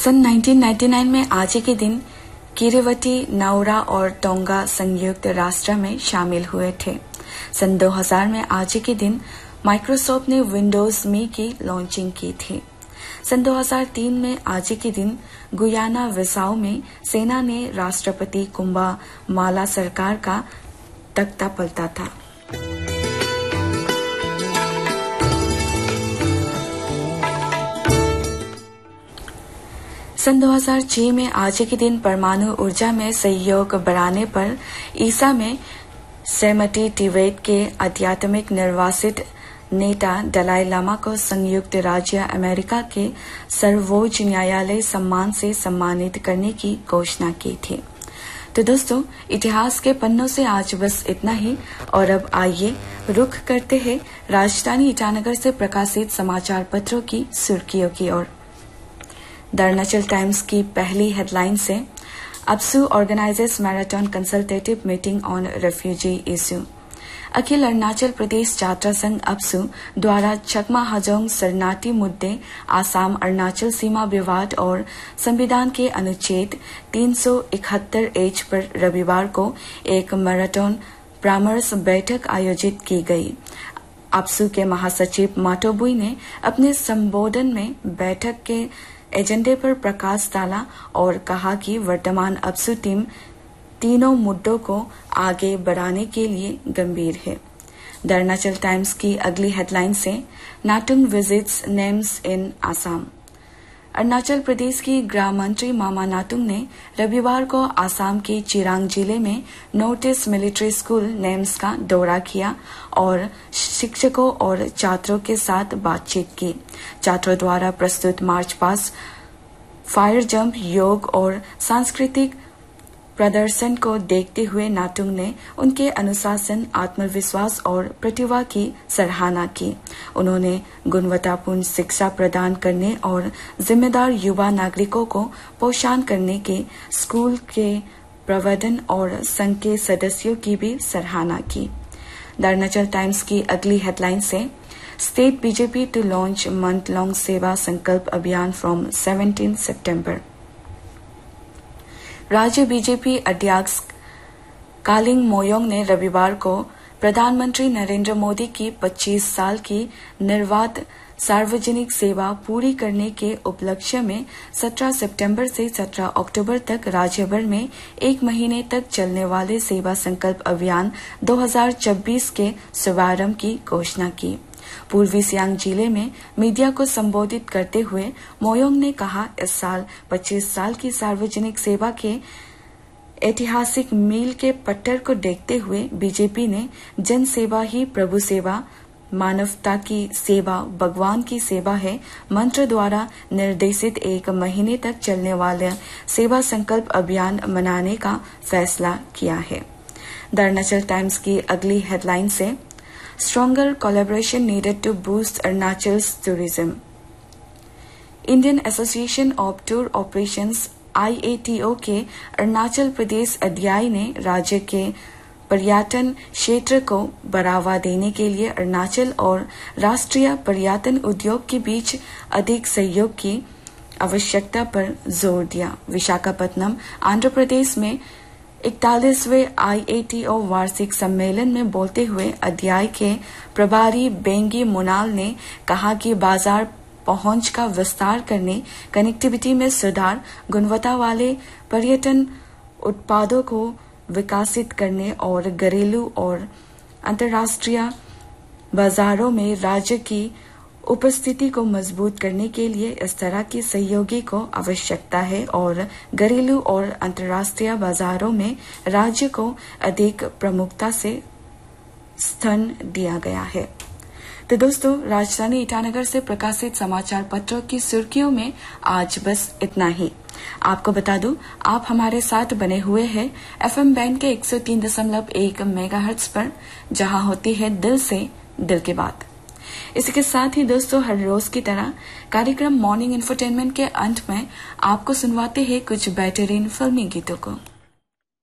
सन 1999 में आज ही के दिन किरीवती, नाउरा और टोंगा संयुक्त राष्ट्र में शामिल हुए थे। सन 2000 में आज ही के दिन माइक्रोसॉफ्ट ने विंडोज मी की लॉन्चिंग की थी। सन 2003 में आज ही के दिन गुयाना बिसाऊ में सेना ने राष्ट्रपति कुंबा माला सरकार का तख्ता पलटा था। सन 2006 में आज के दिन परमाणु ऊर्जा में सहयोग बढ़ाने पर ईसा में सहमति तिब्बत के आध्यात्मिक निर्वासित नेता दलाई लामा को संयुक्त राज्य अमेरिका के सर्वोच्च न्यायालय सम्मान से सम्मानित करने की घोषणा की थी। तो दोस्तों, इतिहास के पन्नों से आज बस इतना ही। और अब आइए रुख करते हैं राजधानी ईटानगर से प्रकाशित समाचार पत्रों की सुर्खियों की ओर। द अरुणाचल टाइम्स की पहली हेडलाइन से अप्सू organises marathon consultative meeting on refugee issue. अखिल अरुणाचल प्रदेश छात्र संघ अप्सू द्वारा चकमा हाजोंग शरणार्थी मुद्दे, आसाम अरुणाचल सीमा विवाद और संविधान के अनुच्छेद 371 पर रविवार को एक मैराथन परामर्श बैठक आयोजित की गई। अप्सू के महासचिव माटोबुई ने अपने संबोधन में बैठक के एजेंडे पर प्रकाश डाला और कहा कि वर्तमान अप्सू टीम तीनों मुद्दों को आगे बढ़ाने के लिए गंभीर है। द अरुणाचल टाइम्स की अगली हेडलाइन से नाटुंग visits names in Assam. Arunachal Pradesh की गृह मंत्री मामा नातुंग ने रविवार को आसाम के चिरांग जिले में north east military school names का दौरा किया और शिक्षकों और छात्रों के साथ बातचीत की। छात्रों द्वारा प्रस्तुत मार्च पास्ट, फायर जंप, योग और सांस्कृतिक प्रदर्शन को देखते हुए नातुंग ने उनके अनुशासन, आत्मविश्वास और प्रतिभा की सराहना की। उन्होंने गुणवत्तापूर्ण शिक्षा प्रदान करने और जिम्मेदार युवा नागरिकों को प्रोत्साहन करने के स्कूल के प्रबंधन और संघ के सदस्यों की भी सराहना की। द अरुणाचल टाइम्स की अगली हेडलाइन से state BJP to launch month long सेवा संकल्प अभियान फ्रॉम 17 सितंबर। राज्य बीजेपी अध्यक्ष कालिंग मोयोंग ने रविवार को प्रधानमंत्री नरेंद्र मोदी की 25 साल की निर्बाध सार्वजनिक सेवा पूरी करने के उपलक्ष्य में 17 सितंबर से 17 अक्टूबर तक राज्य भर में 1 महीने तक चलने वाले सेवा संकल्प अभियान 2024 के शुभारंभ की घोषणा की। पूर्वी सियांग जिले में मीडिया को संबोधित करते हुए मोयोंग ने कहा, इस साल 25 साल की सार्वजनिक सेवा के ऐतिहासिक मील के पत्थर को देखते हुए बीजेपी ने जन सेवा ही प्रभु सेवा, मानवता की सेवा भगवान की सेवा है मंत्र द्वारा निर्देशित 1 महीने तक चलने वाले सेवा संकल्प अभियान मनाने का फैसला किया है। द अरुणाचल टाइम्स की अगली हेडलाइन से Stronger collaboration needed to boost Arunachal's tourism. Indian Association of Tour Operations IATO के अरुणाचल प्रदेश अध्याय ने राज्य के पर्यटन क्षेत्र को बढ़ावा देने के लिए अरुणाचल और राष्ट्रीय पर्यटन उद्योग के बीच अधिक सहयोग की आवश्यकता पर जोर दिया। विशाखापट्टनम, आंध्र प्रदेश में 41वें IATO वार्षिक सम्मेलन में बोलते हुए अध्याय के प्रभारी बेंगी मोनाल ने कहा कि बाजार पहुंच का विस्तार करने, कनेक्टिविटी में सुधार, गुणवत्ता वाले पर्यटन उत्पादों को विकसित करने और घरेलू और अंतर्राष्ट्रीय बाजारों में राज्य की उपस्थिति को मजबूत करने के लिए इस तरह की सहयोगी को आवश्यकता है और घरेलू और अंतर्राष्ट्रीय बाजारों में राज्य को अधिक प्रमुखता से स्थान दिया गया है। तो दोस्तों, राजधानी ईटानगर से प्रकाशित समाचार पत्रों की सुर्खियों में आज बस इतना ही। आपको बता दूं, आप हमारे साथ बने हुए हैं FM बैंड के 103.1 मेगाहर्ट्ज पर, जहां होती है दिल से दिल की बात। इसी के साथ ही दोस्तों, हर रोज की तरह कार्यक्रम मॉर्निंग इंफोटेनमेंट के अंत में आपको सुनवाते हैं कुछ बेहतरीन फिल्मी गीतों को।